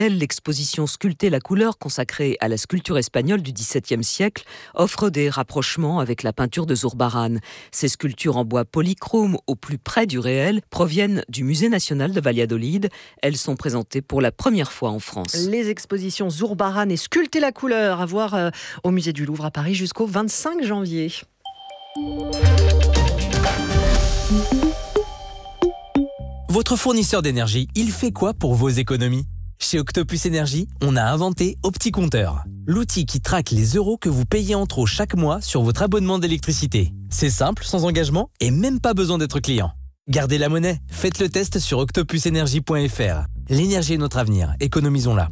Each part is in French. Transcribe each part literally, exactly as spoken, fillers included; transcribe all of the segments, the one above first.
L'exposition Sculpter la couleur, consacrée à la sculpture espagnole du dix-septième siècle, offre des rapprochements avec la peinture de Zurbarán. Ces sculptures en bois polychrome au plus près du réel proviennent du Musée national de Valladolid. Elles sont présentées pour la première fois en France. Les expositions Zurbarán et Sculpter la couleur à voir euh, au Musée du Louvre à Paris jusqu'au vingt-cinq janvier. Votre fournisseur d'énergie, il fait quoi pour vos économies ? Chez Octopus Énergie, on a inventé OptiCompteur, l'outil qui traque les euros que vous payez en trop chaque mois sur votre abonnement d'électricité. C'est simple, sans engagement et même pas besoin d'être client. Gardez la monnaie, faites le test sur octopus énergie point f r. L'énergie est notre avenir, économisons-la.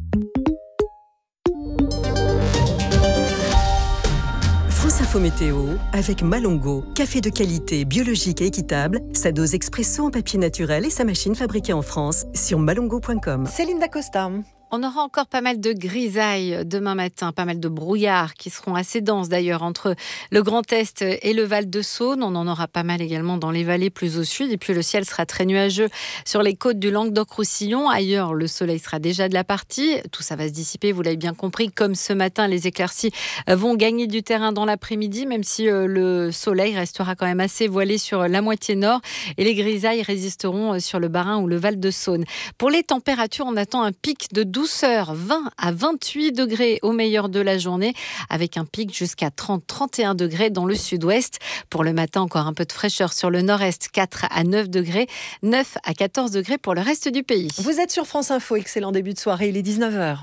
France Info Météo avec Malongo, café de qualité, biologique et équitable, sa dose expresso en papier naturel et sa machine fabriquée en France sur malongo point com. Céline Dacosta. On aura encore pas mal de grisailles demain matin, pas mal de brouillards qui seront assez denses d'ailleurs entre le Grand Est et le Val-de-Saône. On en aura pas mal également dans les vallées plus au sud. Et puis le ciel sera très nuageux sur les côtes du Languedoc-Roussillon. Ailleurs, le soleil sera déjà de la partie. Tout ça va se dissiper, vous l'avez bien compris. Comme ce matin, les éclaircies vont gagner du terrain dans l'après-midi, même si le soleil restera quand même assez voilé sur la moitié nord. Et les grisailles résisteront sur le Bas-Rhin ou le Val-de-Saône. Pour les températures, on attend un pic de douceur, vingt à vingt-huit degrés au meilleur de la journée, avec un pic jusqu'à trente à trente et un degrés dans le sud-ouest. Pour le matin, encore un peu de fraîcheur sur le nord-est, quatre à neuf degrés, neuf à quatorze degrés pour le reste du pays. Vous êtes sur France Info, excellent début de soirée, il est dix-neuf heures.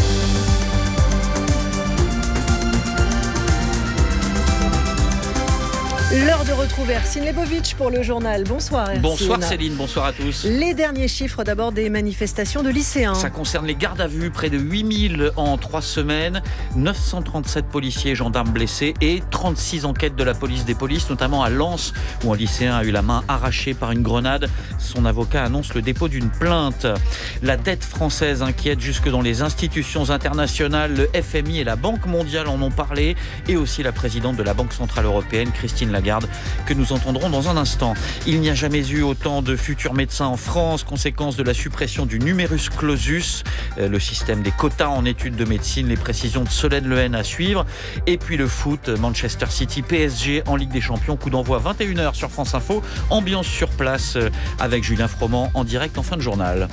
L'heure de retrouver Ercine Lebovic pour le journal. Bonsoir Ercine. Bonsoir Céline, bonsoir à tous. Les derniers chiffres d'abord des manifestations de lycéens. Ça concerne les gardes à vue, près de huit mille en trois semaines, neuf cent trente-sept policiers et gendarmes blessés et trente-six enquêtes de la police des polices, notamment à Lens où un lycéen a eu la main arrachée par une grenade. Son avocat annonce le dépôt d'une plainte. La dette française inquiète jusque dans les institutions internationales. Le F M I et la Banque mondiale en ont parlé et aussi la présidente de la Banque centrale européenne, Christine Lagarde, que nous entendrons dans un instant. Il n'y a jamais eu autant de futurs médecins en France, conséquence de la suppression du numerus clausus, le système des quotas en études de médecine, les précisions de Solène Lehen à suivre. Et puis le foot, Manchester City, P S G en Ligue des Champions, coup d'envoi vingt et une heures sur France Info, ambiance sur place avec Julien Froment en direct en fin de journal.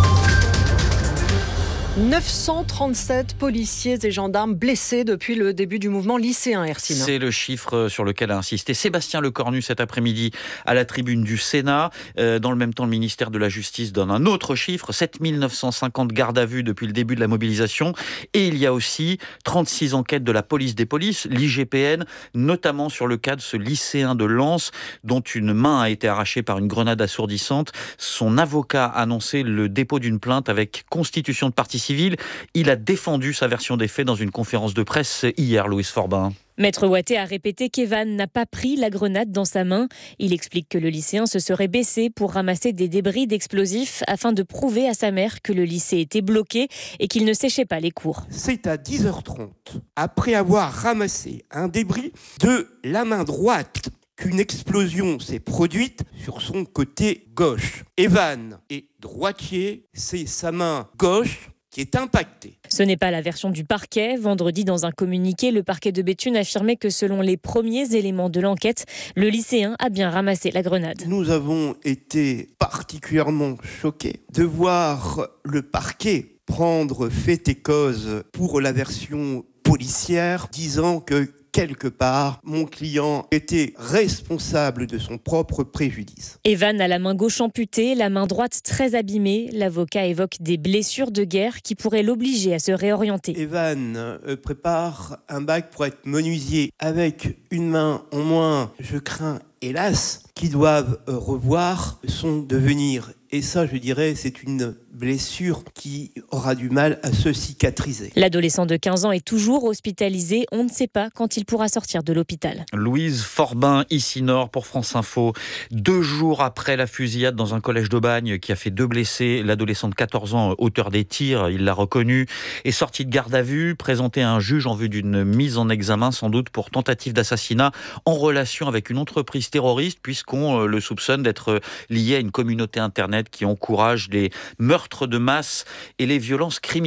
neuf cent trente-sept policiers et gendarmes blessés depuis le début du mouvement lycéen, Ercine. C'est le chiffre sur lequel a insisté Sébastien Lecornu cet après-midi à la tribune du Sénat. Euh, dans le même temps, le ministère de la Justice donne un autre chiffre, sept mille neuf cent cinquante gardes à vue depuis le début de la mobilisation. Et il y a aussi trente-six enquêtes de la police des polices, l'I G P N, notamment sur le cas de ce lycéen de Lens dont une main a été arrachée par une grenade assourdissante. Son avocat a annoncé le dépôt d'une plainte avec constitution de partie civile. Il a défendu sa version des faits dans une conférence de presse hier, Louise Forbin. Maître Ouaté a répété qu'Evan n'a pas pris la grenade dans sa main. Il explique que le lycéen se serait baissé pour ramasser des débris d'explosifs afin de prouver à sa mère que le lycée était bloqué et qu'il ne séchait pas les cours. C'est à dix heures trente, après avoir ramassé un débris de la main droite, qu'une explosion s'est produite sur son côté gauche. Evan est droitier, c'est sa main gauche qui est impactée. Ce n'est pas la version du parquet. Vendredi, dans un communiqué, le parquet de Béthune affirmait que selon les premiers éléments de l'enquête, le lycéen a bien ramassé la grenade. Nous avons été particulièrement choqués de voir le parquet prendre fait et cause pour la version policière, disant que quelque part, mon client était responsable de son propre préjudice. Evan a la main gauche amputée, la main droite très abîmée. L'avocat évoque des blessures de guerre qui pourraient l'obliger à se réorienter. Evan euh, prépare un bac pour être menuisier. Avec une main en moins, je crains, hélas, qu'ils doivent euh, revoir son devenir. Et ça, je dirais, c'est une blessure qui aura du mal à se cicatriser. L'adolescent de quinze ans est toujours hospitalisé. On ne sait pas quand il pourra sortir de l'hôpital. Louise Forbin, ici Nord pour France Info. Deux jours après la fusillade dans un collège d'Aubagne qui a fait deux blessés, l'adolescent de quatorze ans, auteur des tirs, il l'a reconnu, est sorti de garde à vue, présenté à un juge en vue d'une mise en examen, sans doute pour tentative d'assassinat en relation avec une entreprise terroriste, puisqu'on le soupçonne d'être lié à une communauté internet qui encourage les meurtres meurtres de masse et les violences criminelles.